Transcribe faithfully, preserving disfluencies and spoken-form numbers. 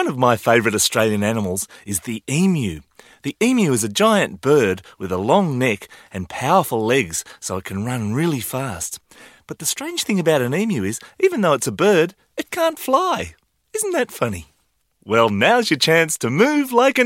One of my favourite Australian animals is the emu. The emu is a giant bird with a long neck and powerful legs, so it can run really fast. But the strange thing about an emu is, even though it's a bird, it can't fly. Isn't that funny? Well, now's your chance to move like an